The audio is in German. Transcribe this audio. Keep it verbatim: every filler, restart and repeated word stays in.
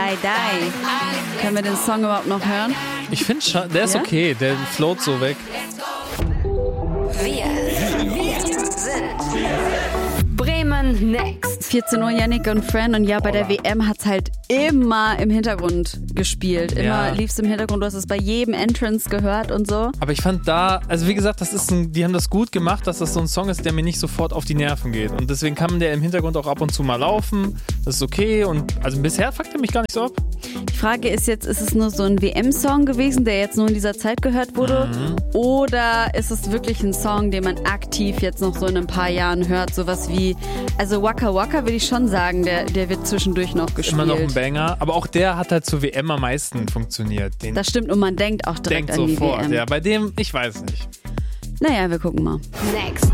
I Die. Können wir den Song überhaupt noch hören? Ich finde schon, der ist Ja? okay, der float so weg. Wir sind Bremen Next. vierzehn Uhr, Yannick und Fran. Und ja, bei der W M hat es halt immer im Hintergrund gespielt. Immer Ja. lief es im Hintergrund. Du hast es bei jedem Entrance gehört und so. Aber ich fand da, also wie gesagt, das ist ein, die haben das gut gemacht, dass das so ein Song ist, der mir nicht sofort auf die Nerven geht. Und deswegen kann der im Hintergrund auch ab und zu mal laufen. Das ist okay. Und also bisher fuckt er mich gar nicht so ab. Die Frage ist jetzt, ist es nur so ein W M-Song gewesen, der jetzt nur in dieser Zeit gehört wurde? Mhm. Oder ist es wirklich ein Song, den man aktiv jetzt noch so in ein paar Jahren hört? Sowas wie, also Waka Waka würde ich schon sagen, der, der wird zwischendurch noch gespielt. Immer noch ein Banger. Aber auch der hat halt zur W M am meisten funktioniert. Den Das stimmt und man denkt auch direkt denkt an die sofort. W M. Ja, bei dem, ich weiß nicht. Naja, wir gucken mal. Next.